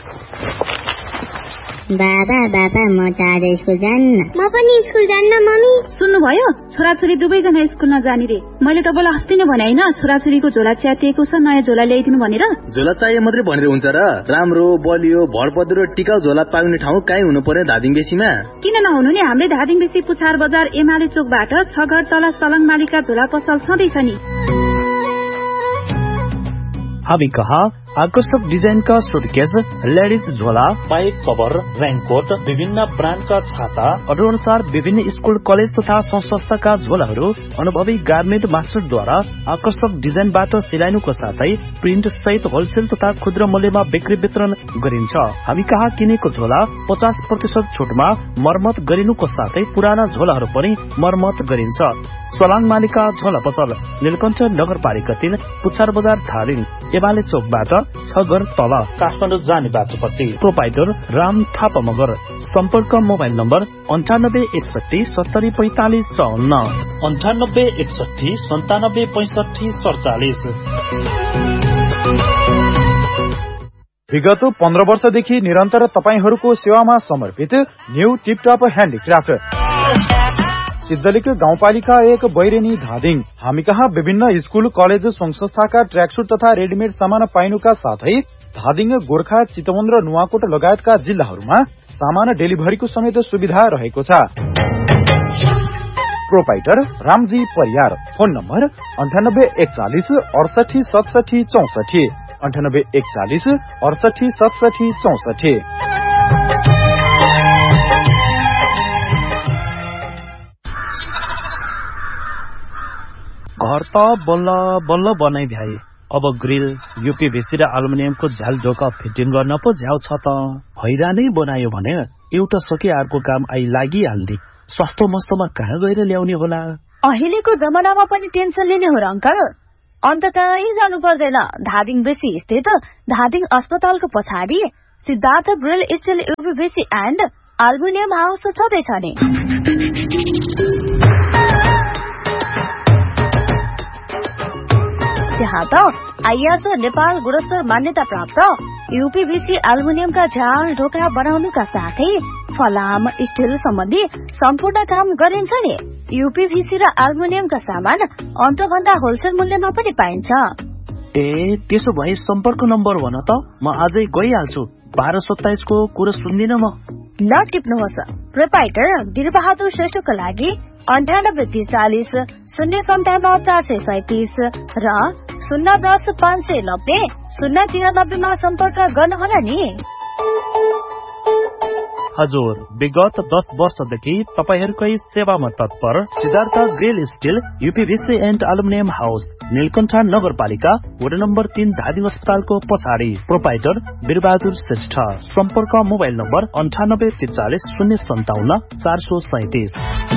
बाबा बाबा म त आज स्कुल जान्न। म पनि स्कुल जान्न मम्मी। सुन्नुभयो, छोराछोरी दुवैजना स्कुल नजाने रे। मैले तपाईँलाई अस्ति नै भने हैन, छोराछोरीको झोला च्यातिएको छ, नयाँ झोला ल्याइदिनु भनेर। झोला चाहिए मात्रै भनेर हुन्छ र? राम्रो बलियो भरपद्रो टिकाउ झोला पाउने ठाउँ कहीँ हुनु पर्यो धादिङ बेसीमा? किन नहुनु नि, हाम्रै धादिङ बेसी पुछार बजार एमाले चोकबाट 6 घर तल सलङ मालिका झोला पसल छँदैछ नि। हामी कहाँ आकर्षक डिजाइनका सुटकेस, लेडिज झोला, बाइक कभर, रेनकोट, विभिन्न ब्रान्डका छाता, अनुसार विभिन्न स्कुल कलेज तथा संस्थाका झोलाहरू अनुभवी गार्मेन्ट मास्टरद्वारा आकर्षक डिजाइनबाट सिलाइनुको साथै प्रिन्ट सहित होलसेल तथा खुद्रा मूल्यमा बिक्री वितरण गरिन्छ। हामी कहाँ किनेको झोला 50% छुटमा मर्मत गरिनुको साथै पुराना झोलाहरू पनि मर्मत गरिन्छ। सलाङ मालिका झोला पसल, नीलकण्ठ नगरपालिका 3, पुच्छार बजार धादिङ, एमाले चोकबाट 6 घर तल, काठमाडौँ जाने बाटोपट्टि। प्रोपाइटर राम थापा मगर। सम्पर्क मोबाइल नम्बर 9861 70 45 54, 9861 97 65 47। विगत 15 वर्षदेखि निरन्तर तपाईहरूको सेवामा समर्पित न्यू टिपटप ह्यान्डिक्राफ्ट सिद्धलिक गाउँपालिका 1 बैरेनी धादिङ। हामी कहाँ विभिन्न स्कुल कलेज संस्थाका ट्र्याकसुट तथा रेडिमेड सामान पाइनुका साथै धादिङ, गोर्खा, चितवन र नुवाकोट लगायतका जिल्लाहरूमा सामान डेलिभरीको समेत सुविधा रहेको छ। Proprietor Ramji Pariyar. Phone number 9841 68 67 64, 9841 68 67 64। घर त बल्ल बल्ल बनाइ भ्याए, अब ग्रिल, यूपीभीसी र एल्युमिनियमको झ्याल ढोका फिटिङ गर्न पो झ्याउ छ त। हैरानै बनायो भने एउटा सके अर्को काम आई लागिहाल्ने। सस्तो मस्तोमा कहाँ गएर ल्याउने होला? अहिलेको जमानामा पनि टेन्सन लिने हो र अंकल? अन्त कहीँ जानु पर्दैन। धादिङ बेसी स्थित धादिङ अस्पतालको पछाडि Siddhartha grill still यूपीभीसी and aluminium house छँदैछ नि। त्यहाँ त आइएसओ नेपाल गुणस्तर मान्यता प्राप्त यूपीभीसी एल्युमिनियमका झ्याल ढोका बनाउनुका साथै फलाम, स्टिल सम्बन्धी सम्पूर्ण काम गरिन्छ नि। यूपीभीसी र एल्युमिनियमका सामान अन्तभन्दा होलसेल मूल्यमा पनि पाइन्छ। ए त्यसो भए सम्पर्क नम्बर भन त, म आजै गइहाल्छु। 1227 को कुरा सुन्दिन म। ल टिप्नुहोस्। प्रोपाइटर वीरबहादुर श्रेष्ठको लागि 9840 057 437 र 010 590 093 मा सम्पर्क गर्नुहोला नि। हजुर, विगत 10 वर्षदेखि तपाईहरूकै सेवामा तत्पर Siddhartha grill still यूपीभीसी and aluminium house, Neelkanth नगरपालिका वडा नम्बर 3 धादिङ अस्पतालको पछाडि। प्रोपाइटर वीरबहादुर श्रेष्ठ। सम्पर्क मोबाइल नम्बर 9843 057 437।